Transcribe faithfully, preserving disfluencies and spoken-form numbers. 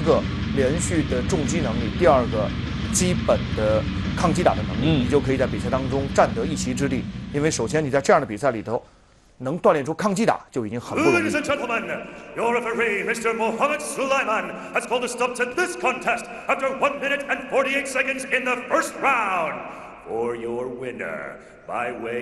个连续的重击能力，第二个基本的抗击打的能力， 嗯、 你就可以在比赛当中占得一席之地。因为首先你在这样的比赛里头，能锻炼出抗击打就已经很不容易。 Ladies and gentlemen, your referee, Mister Mohammed Sulaiman, has called a stop to this contest after one minute and forty-eight seconds in the first round. For your winner, by way